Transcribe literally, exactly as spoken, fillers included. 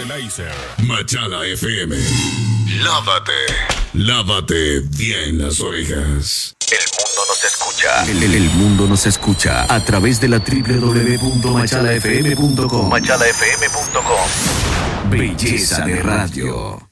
Laser. Machala F M. Lávate. Lávate bien las orejas. El mundo nos escucha. El, el, el mundo nos escucha a través de la doble u doble u doble u punto machala f m punto com. machala f m punto com. Belleza de radio.